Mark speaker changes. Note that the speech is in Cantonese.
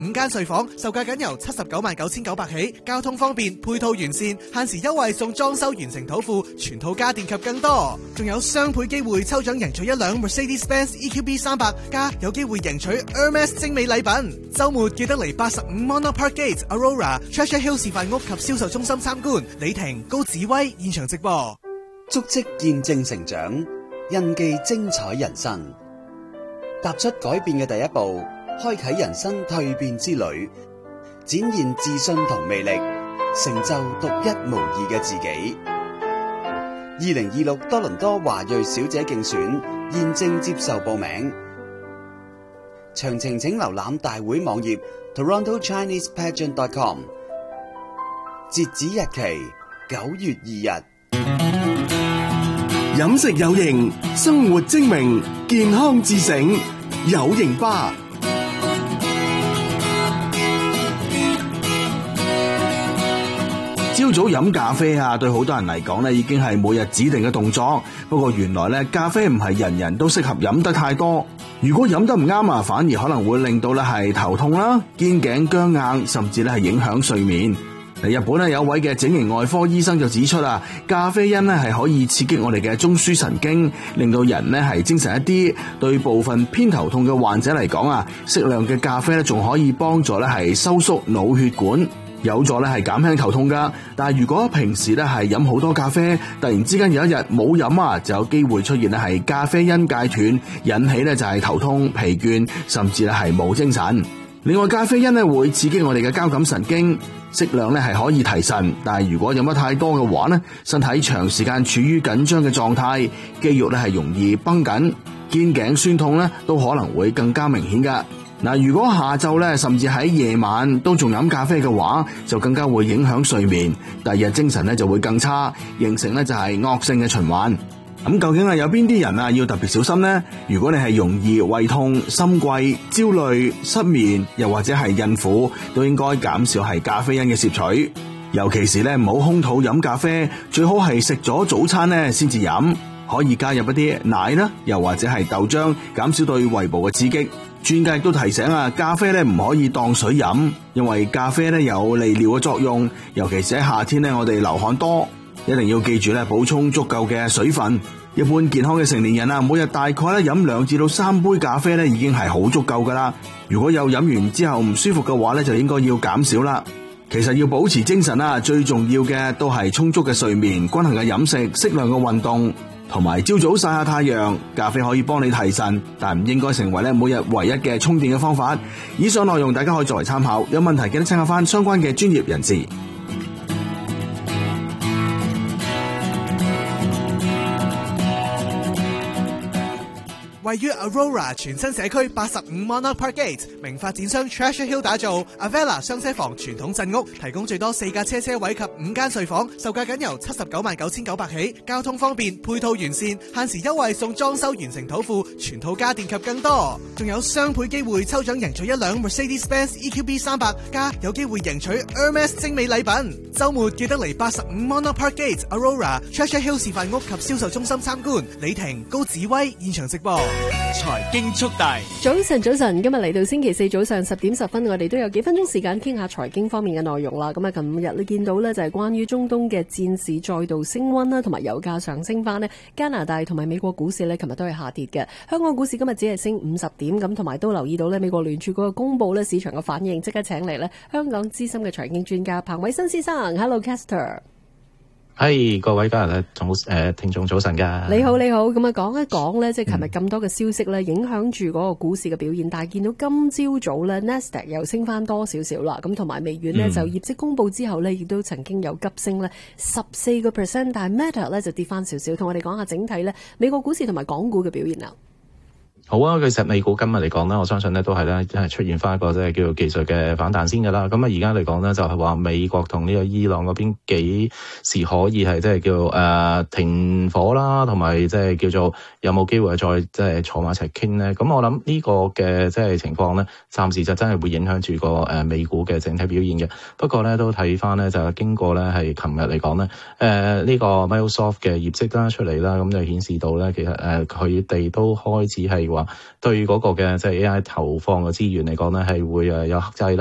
Speaker 1: 5間睡房，售價僅由799900起，交通方便，配套完善，限時優惠送裝修完成土庫，全套家電及更多，仲有雙倍機會抽獎贏取一輛 Mercedes-Benz EQB 300，加有機會贏取 Hermes 精美禮品。週末記得嚟85 Monarch Park Gate、Aurora、Treasure Hill 示範屋及銷售中心參觀。李婷、高子威現場直播。
Speaker 2: 足跡見證成長，印記精彩人生。踏出改變嘅第一步，開啟人生蛻變之旅，展現自信同魅力，成就獨一無二嘅自己。2026多倫多華裔小姐競選現正接受報名，詳情請瀏覽大會網頁 TorontoChinesePageant.com。截止日期9月2日。
Speaker 3: 飲食有型，生活精明，健康自省，有型吧。朝早飲咖啡啊，對好多人嚟講咧，已經係每日指定嘅動作。不過原來咧，咖啡唔係人人都適合飲得太多。如果飲得唔啱啊，反而可能會令到咧係頭痛啦、肩頸僵硬，甚至咧係影響睡眠。日本咧有位嘅整形外科醫生就指出啊，咖啡因咧係可以刺激我哋嘅中樞神經，令到人咧係精神一啲。對部分偏頭痛嘅患者嚟講啊，適量嘅咖啡咧仲可以幫助咧係收縮腦血管，有助咧係減輕頭痛噶。但係如果平時咧係飲好多咖啡，突然之間有一日冇飲啊，就有機會出現咧係咖啡因戒斷，引起咧就係頭痛、疲倦，甚至咧係冇精神。另外，咖啡因咧會刺激我哋嘅交感神經，適量咧係可以提神，但係如果飲得太多嘅話咧，身體長時間處於緊張嘅狀態，肌肉咧係容易繃緊，肩頸酸痛咧都可能會更加明顯噶。嗱，如果下晝咧甚至喺夜晚都仲飲咖啡嘅話，就更加會影響睡眠，第二日精神咧就會更差，形成咧就係惡性嘅循環。咁究竟係有邊啲人啊要特別小心呢？如果你係容易胃痛、心悸、焦慮、失眠，又或者係孕婦，都應該減少係咖啡因嘅攝取。尤其是咧唔好空肚飲咖啡，最好係食咗早餐咧先至飲。可以加入一啲奶啦，又或者係豆漿，減少對胃部嘅刺激。專家亦都提醒啊，咖啡咧唔可以當水飲，因為咖啡咧有利尿嘅作用，尤其是喺夏天咧我哋流汗多。一定要記住咧，補充足夠嘅水分。一般健康嘅成年人啊，每日大概咧飲2至3杯咖啡咧，已經係好足夠噶啦。如果有飲完之後唔舒服嘅話咧，就應該要減少啦。其實要保持精神啊，最重要嘅都係充足嘅睡眠、均衡嘅飲食、適量嘅運動，同埋朝早曬下太陽。咖啡可以幫你提神，但唔應該成為咧每日唯一嘅充電嘅方法。以上內容大家可以作為參考，有問題記得參考翻相關嘅專業人士。
Speaker 1: 位於 Aurora 全新社區85 Monarch Park Gate， 名發展商 Treasure Hill 打造 Avella 雙車房傳統鎮屋，提供最多4架車位及5間睡房，售價僅由799900起，交通方便，配套完善，限時優惠送裝修完成土庫，全套家電及更多，仲有雙倍機會抽獎贏取一輛 Mercedes-Benz EQB 300，加有機會贏取 Hermes 精美禮品。週末記得嚟85 Monarch Park Gate、Aurora、Treasure Hill 示範屋及銷售中心參觀。李婷、高子威現場直播。
Speaker 4: 財經速遞，
Speaker 5: 早晨，今日嚟到星期四早上10點10分，我哋都有幾分鐘時間傾下財經方面嘅內容啦。咁啊，琴日你見到呢，就係關於中東嘅戰事再度升溫啦，同埋油價上升翻呢，加拿大同埋美國股市呢，琴日都係下跌嘅。香港股市今日只係升50點，咁同埋都留意到呢，美國聯儲局嘅公佈呢，市場嘅反應，即刻請嚟呢香港資深嘅財經專家彭偉新先生。Hello Caster。
Speaker 6: 各位家人聽眾早晨噶。
Speaker 5: 你好，咁啊講一講咧，即係琴日咁多嘅消息咧，影響住嗰個股市嘅表現。但係見到今朝早咧 Nasdaq 又升翻多少少啦，咁同埋微軟咧就業績公佈之後咧，亦都曾經有急升咧14%，但係 Meta 咧就跌翻少少。同我哋講下整體咧美國股市同埋港股嘅表現啦。
Speaker 6: 好啊，其實美股今日嚟講咧，我相信咧都係咧，真係出現翻一個即係叫做技術嘅反彈先噶啦。咁啊，而家嚟講咧就係話美國同呢個伊朗嗰邊幾時可以係即係叫停火啦，同埋即係叫做有冇機會再即係坐埋一齊傾咧。咁我諗呢個嘅即係情況咧，暫時就真係會影響住個美股嘅整體表現嘅。不過咧都睇翻咧就係經過咧係琴日嚟講咧，呢個 Microsoft 嘅業績啦出嚟啦，咁就顯示到咧其實佢哋都開始係話話對嗰個嘅即係 AI 投放嘅資源嚟講咧，係會有克制啦。